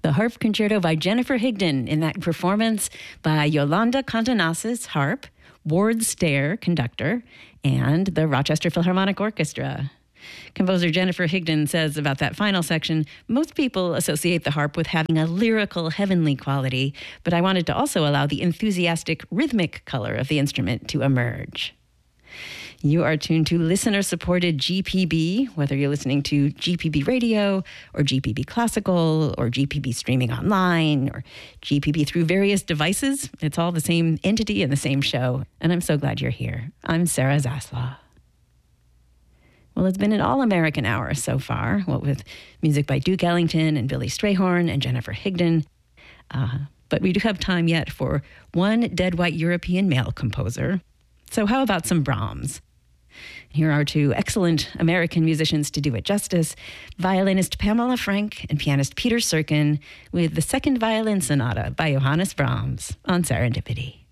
The Harp Concerto by Jennifer Higdon, in that performance by Yolanda Contonasis, harp, Ward Stair, conductor, and the Rochester Philharmonic Orchestra. Composer Jennifer Higdon says about that final section, most people associate the harp with having a lyrical, heavenly quality, but I wanted to also allow the enthusiastic, rhythmic color of the instrument to emerge. You are tuned to listener-supported GPB, whether you're listening to GPB Radio or GPB Classical or GPB streaming online or GPB through various devices. It's all the same entity and the same show, and I'm so glad you're here. I'm Sarah Zaslaw. Well, it's been an all-American hour so far, with music by Duke Ellington and Billy Strayhorn and Jennifer Higdon. But we do have time yet for one dead white European male composer. So how about some Brahms? Here are two excellent American musicians to do it justice, violinist Pamela Frank and pianist Peter Serkin with the Second Violin Sonata by Johannes Brahms on Serendipity.